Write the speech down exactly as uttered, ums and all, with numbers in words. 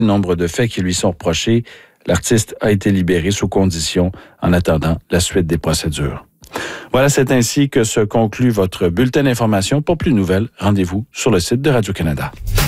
le nombre de faits qui lui sont reprochés. L'artiste a été libéré sous condition en attendant la suite des procédures. Voilà, c'est ainsi que se conclut votre bulletin d'information. Pour plus de nouvelles, rendez-vous sur le site de Radio-Canada.